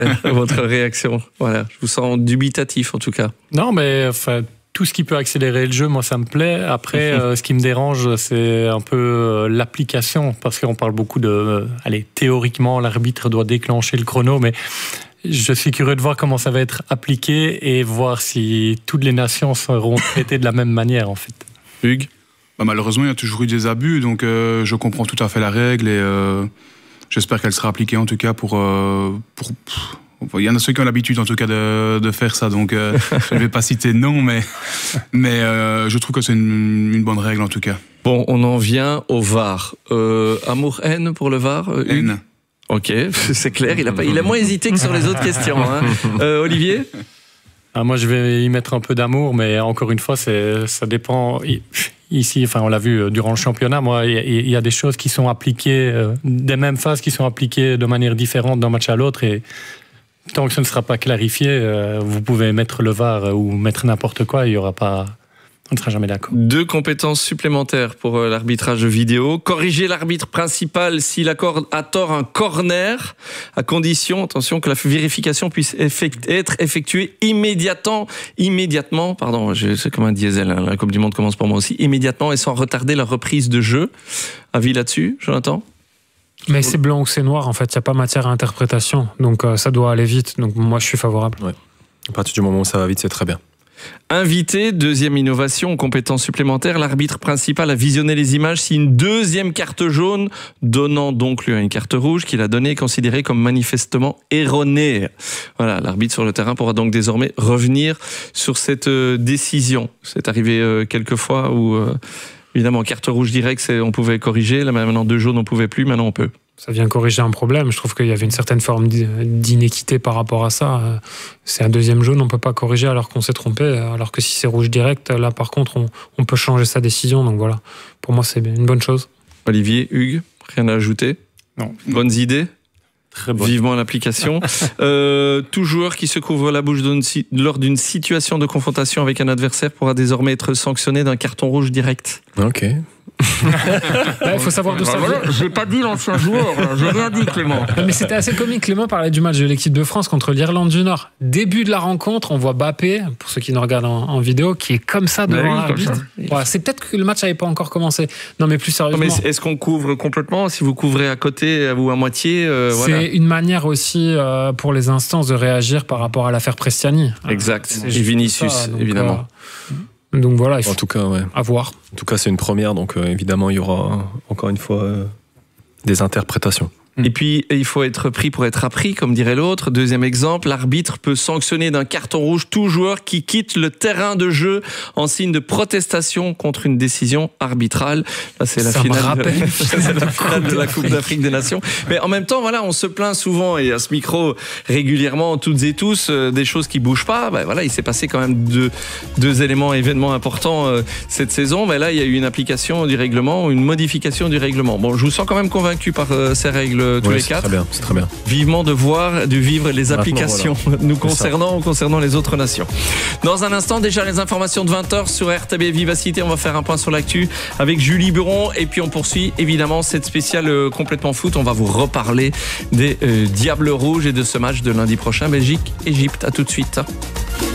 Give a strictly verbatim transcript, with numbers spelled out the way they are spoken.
votre réaction. Voilà, je vous sens dubitatif en tout cas. Non, mais enfin, tout ce qui peut accélérer le jeu, moi, ça me plaît. Après, euh, ce qui me dérange, c'est un peu euh, l'application, parce qu'on parle beaucoup de... Euh, allez, théoriquement, l'arbitre doit déclencher le chrono, mais je suis curieux de voir comment ça va être appliqué et voir si toutes les nations seront traitées de la même manière, en fait. Hugues ? Bah, malheureusement, il y a toujours eu des abus, donc euh, je comprends tout à fait la règle et euh, j'espère qu'elle sera appliquée, en tout cas, pour... Euh, pour pff, il y en a ceux qui ont l'habitude en tout cas de, de faire ça, donc euh, je ne vais pas citer de nom, mais, mais euh, je trouve que c'est une, une bonne règle en tout cas. Bon, on en vient au V A R. Euh, Amour-haine pour le V A R euh, Haine. Ok, c'est clair, il a, pas, il a moins hésité que sur les autres questions. Hein. Euh, Olivier ? Ah, moi, je vais y mettre un peu d'amour, mais encore une fois, c'est, ça dépend... Ici, enfin, on l'a vu durant le championnat, moi, il y, y a des choses qui sont appliquées, euh, des mêmes phases qui sont appliquées de manière différente d'un match à l'autre, et tant que ce ne sera pas clarifié, euh, vous pouvez mettre le V A R ou mettre n'importe quoi, il y aura pas, on ne sera jamais d'accord. Deux compétences supplémentaires pour euh, l'arbitrage vidéo. Corriger l'arbitre principal s'il accorde à tort un corner, à condition, attention, que la vérification puisse effect- être effectuée immédiatement, immédiatement, pardon, je, c'est comme un diesel, hein, la Coupe du Monde commence pour moi aussi, immédiatement et sans retarder la reprise de jeu. Avis là-dessus, Jonathan ? Mais c'est blanc ou c'est noir, en fait, il n'y a pas matière à interprétation, donc euh, ça doit aller vite, donc moi je suis favorable. Ouais. À partir du moment où ça va vite, c'est très bien. Invité, deuxième innovation, compétence supplémentaire, l'arbitre principal a visionné les images si une deuxième carte jaune, donnant donc lieu à une carte rouge qu'il a donnée est considérée comme manifestement erronée. Voilà, l'arbitre sur le terrain pourra donc désormais revenir sur cette euh, décision. C'est arrivé euh, quelques fois où... Euh, Évidemment, carte rouge directe, c'est, on pouvait corriger. Là, maintenant, deux jaunes, on ne pouvait plus. Maintenant, on peut. Ça vient corriger un problème. Je trouve qu'il y avait une certaine forme d'inéquité par rapport à ça. C'est un deuxième jaune, on ne peut pas corriger alors qu'on s'est trompé. Alors que si c'est rouge direct, là, par contre, on, on peut changer sa décision. Donc voilà, pour moi, c'est une bonne chose. Olivier, Hugues, rien à ajouter ? Non. Bonnes idées ? Très bon. Vivement l'application. euh, tout joueur qui se couvre la bouche d'une, lors d'une situation de confrontation avec un adversaire pourra désormais être sanctionné d'un carton rouge direct. Ok. Il faut savoir d'où ça vient. Voilà, j'ai pas dit l'ancien joueur, j'ai rien dit, Clément. Mais c'était assez comique. Clément parlait du match de l'équipe de France contre l'Irlande du Nord. Début de la rencontre, on voit Mbappé, pour ceux qui nous regardent en, en vidéo, qui est comme ça devant oui, l'arbitre. Ouais, c'est peut-être que le match n'avait pas encore commencé. Non, mais plus sérieusement. Non, mais est-ce qu'on couvre complètement ? Si vous couvrez à côté ou à moitié, euh, c'est voilà. une manière aussi euh, pour les instances de réagir par rapport à l'affaire Prestiani. Exact. Euh, Et Vinicius, ça, donc, évidemment. Euh, donc voilà, il faut En tout cas, ouais. à voir. En tout cas, c'est une première, donc euh, évidemment, il y aura encore une fois euh, des interprétations. Et puis, il faut être pris pour être appris, comme dirait l'autre. Deuxième exemple, l'arbitre peut sanctionner d'un carton rouge tout joueur qui quitte le terrain de jeu en signe de protestation contre une décision arbitrale. Là, c'est la Ça me finale, rappelle de, c'est la finale de la Coupe d'Afrique des Nations. Mais en même temps, voilà, on se plaint souvent et à ce micro régulièrement, toutes et tous, euh, des choses qui bougent pas. Ben voilà, il s'est passé quand même deux, deux éléments, événements importants euh, cette saison. Mais là, il y a eu une application du règlement, une modification du règlement. Bon, je vous sens quand même convaincu par euh, ces règles. Tous ouais, les c'est quatre. Très bien, c'est très bien. Vivement de voir, de vivre les Maintenant, applications voilà. nous concernant ou concernant les autres nations. Dans un instant, déjà les informations de vingt heures sur R T B Vivacité. On va faire un point sur l'actu avec Julie Buron. Et puis on poursuit évidemment cette spéciale euh, complètement foot. On va vous reparler des euh, Diables Rouges et de ce match de lundi prochain, Belgique-Égypte. À tout de suite.